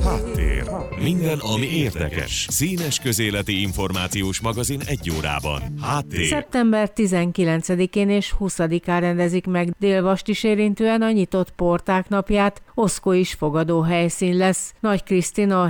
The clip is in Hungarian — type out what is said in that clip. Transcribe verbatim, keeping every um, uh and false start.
Háttér. Minden, ami érdekes. Színes közéleti információs magazin egy órában. Háttér. szeptember tizenkilencedikén és huszadikán rendezik meg Dél-Vast is érintően a nyitott porták napját. Oszkó is fogadó helyszín lesz. Nagy Krisztina,